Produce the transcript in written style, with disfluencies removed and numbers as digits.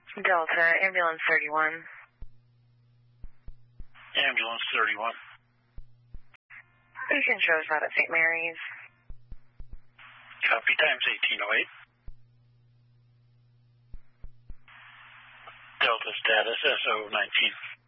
Delta, ambulance 31. Ambulance 31. Patient shows out at St. Mary's. Copy, times 1808. Delta status SO19.